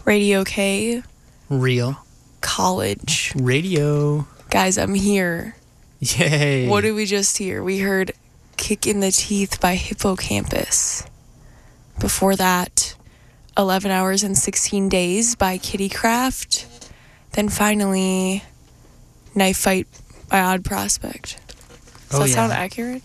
Radio K. Real. College. Radio. Guys, I'm here. Yay. What did we just hear? We heard Kick in the Teeth by Hippocampus. Before that, 11 Hours and 16 Days by Kitty Craft. Then finally, Knife Fight by Odd Prospect. Does that sound accurate?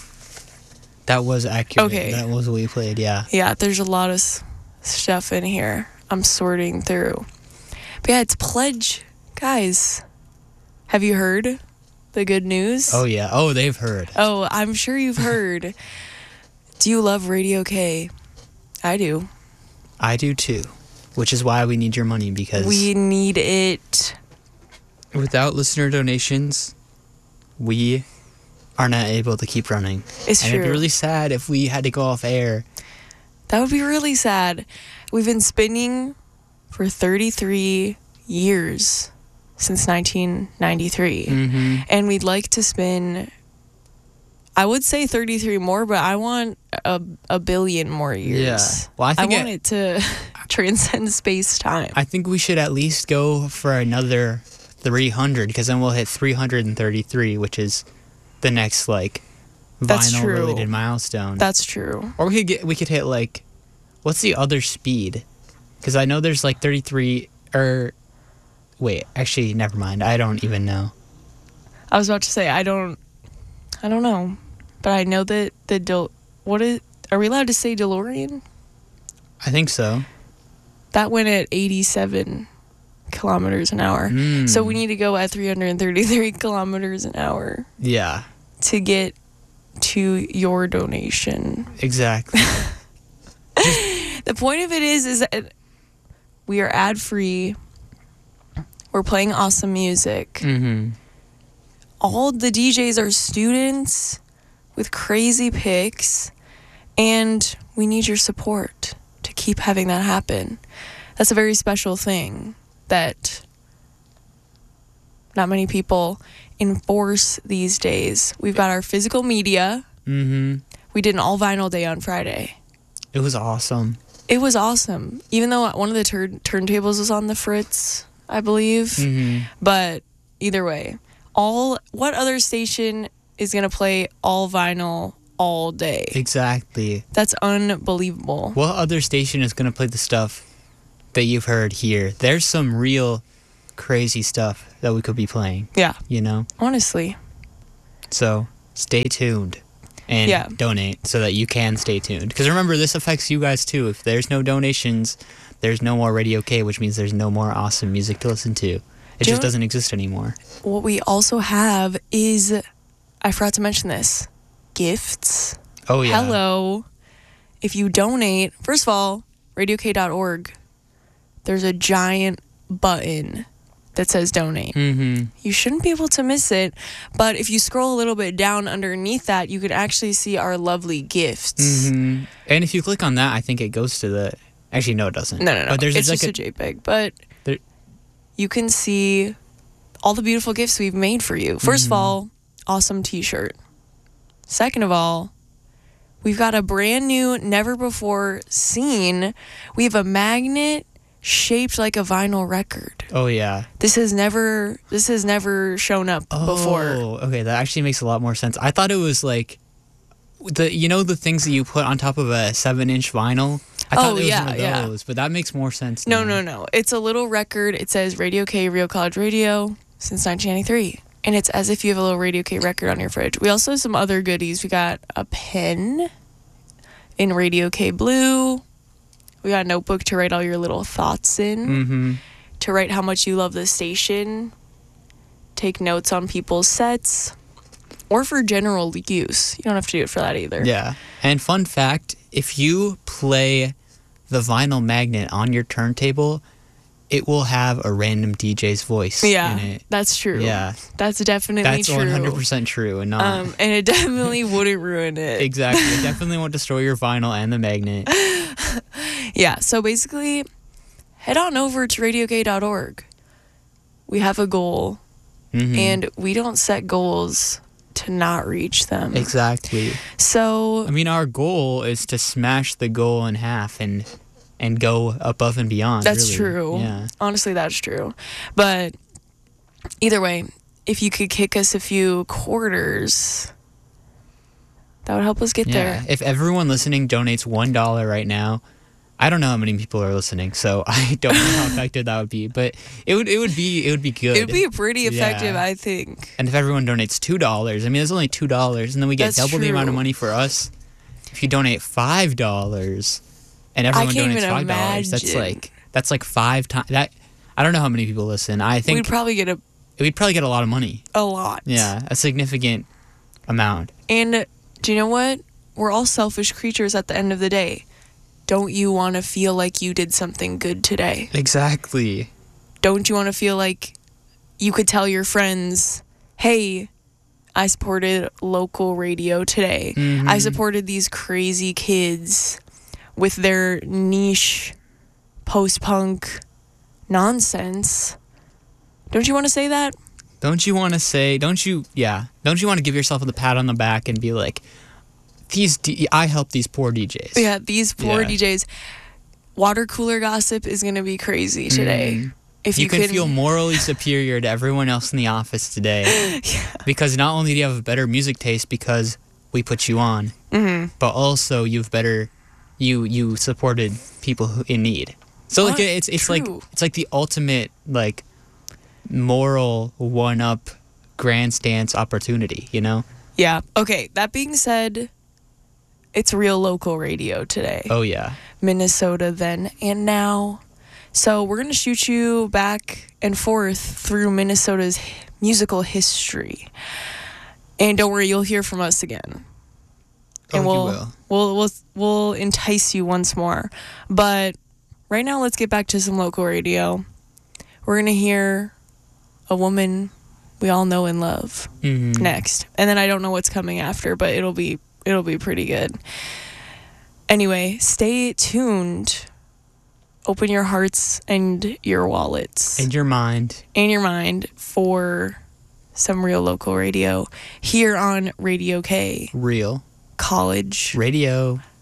That was accurate. Okay. That was what we played, yeah. Yeah, there's a lot of stuff in here. I'm sorting through. But yeah, it's Pledge. Guys, have you heard the good news? Oh, yeah. Oh, they've heard. Oh, I'm sure you've heard. Do you love Radio K? I do. I do too. Which is why we need your money, because We need it. without listener donations, we are not able to keep running. It's and true. it'd be really sad if we had to go off air. That would be really sad. We've been spinning for 33 years since 1993. Mm-hmm. And we'd like to spin, I would say 33 more, but I want a billion more years. Yeah. Well, I want it to transcend space-time. I think we should at least go for another 300, because then we'll hit 333, which is the next That's true. vinyl-related milestone. That's true. Or we could hit what's the other speed? Because I know there's 33 or wait, actually, never mind. I don't even know. I was about to say I don't know, but I know that are we allowed to say DeLorean? I think so. That went at 87 kilometers an hour. So we need to go at 333 kilometers an hour Yeah, to get to your donation. exactly. The point of it is that we are ad-free. We're playing awesome music. Mm-hmm. All the DJs are students with crazy picks, and we need your support to keep having that happen. That's a very special thing that not many people enforce these days. We've got our physical media. Mm-hmm. We did an all vinyl day on Friday. It was awesome. It was awesome, even though one of the turntables was on the fritz, I believe. Mm-hmm. But either way, what other station is going to play all vinyl all day? Exactly. That's unbelievable. What other station is going to play the stuff that you've heard here? There's some real crazy stuff that we could be playing, Yeah, honestly. So stay tuned and donate so that you can stay tuned. Because remember, this affects you guys too. If there's no donations, there's no more Radio K, which means there's no more awesome music to listen to. It just doesn't exist anymore. What we also have is, I forgot to mention this, gifts. Oh, yeah. Hello. If you donate, first of all, radiok.org, there's a giant button that says donate. Mm-hmm. You shouldn't be able to miss it, but if you scroll a little bit down underneath that, you can actually see our lovely gifts. Mm-hmm. And if you click on that, I think it goes to the... Actually, no, it doesn't. No. But there's it's just a JPEG, but you can see all the beautiful gifts we've made for you. First of all, awesome t-shirt. Second of all, we've got a brand new, never before seen. We have a magnet shaped like a vinyl record. Oh, yeah. This has never shown up before. Oh, okay. That actually makes a lot more sense. I thought it was the things that you put on top of a 7-inch vinyl? I thought it was one of those, but that makes more sense now. No. It's a little record. It says Radio K, Real College Radio since 1993. And it's as if you have a little Radio K record on your fridge. We also have some other goodies. We got a pen in Radio K Blue. We got a notebook to write all your little thoughts in. Mm-hmm. To write how much you love the station. Take notes on people's sets. Or for general use. You don't have to do it for that either. Yeah. And fun fact, if you play the vinyl magnet on your turntable, it will have a random DJ's voice in it. That's true. Yeah. That's definitely That's true. 100% true and not... and it definitely wouldn't ruin it. Exactly. It definitely won't destroy your vinyl and the magnet. Yeah, so basically, head on over to radiok.org. We have a goal, and we don't set goals to not reach them. Exactly. So... I mean, our goal is to smash the goal in half and and go above and beyond. That's really. true. Yeah. Honestly, that's true. But either way, if you could kick us a few quarters, that would help us get there. If everyone listening donates $1 right now, I don't know how many people are listening, so I don't know how effective that would be. But it would be good. It would be pretty effective, I think. And if everyone donates $2, I mean, it's only $2, and then we get double the amount of money for us. If you donate $5, and everyone donates $5, that's like 5 times that. I don't know how many people listen. I think we'd probably get a lot of money. A lot. Yeah, a significant amount. And do you know what? We're all selfish creatures at the end of the day. Don't you want to feel like you did something good today? Exactly. Don't you want to feel like you could tell your friends, hey, I supported local radio today. Mm-hmm. I supported these crazy kids with their niche post-punk nonsense. Don't you want to say that? Don't you want to give yourself the pat on the back and be like, I helped these poor DJs. Yeah, these poor DJs. Water cooler gossip is going to be crazy today. If you can feel morally superior to everyone else in the office today. Because not only do you have a better music taste because we put you on, but also you supported people in need. So like it's like the ultimate like moral one-up grandstands opportunity, you know? Yeah. Okay, that being said, it's real local radio today. Oh, yeah. Minnesota then and now. So we're going to shoot you back and forth through Minnesota's musical history. And don't worry, you'll hear from us again. And we'll entice you once more. But right now, let's get back to some local radio. We're going to hear a woman we all know and love next. And then I don't know what's coming after, but it'll be pretty good. Anyway, stay tuned. Open your hearts and your wallets. And your mind. For some real local radio here on Radio K. Real. College. Radio.